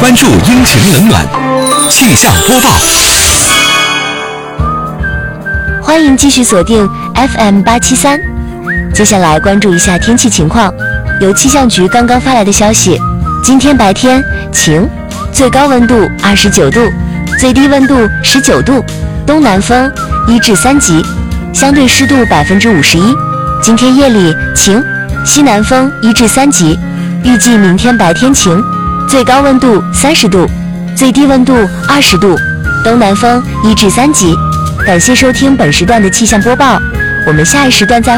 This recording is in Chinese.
关注阴晴冷暖。气象播报。 欢迎继续锁定 FM873。接下来关注一下天气情况。由气象局刚刚发来的消息，今天白天晴，最高温度29度，最低温度19度，东南风1至3级，相对湿度51%。今天夜里晴，西南风1至3级，预计明天白天晴，最高温度30度，最低温度20度，东南风1至3级。感谢收听本时段的气象播报，我们下一时段再会。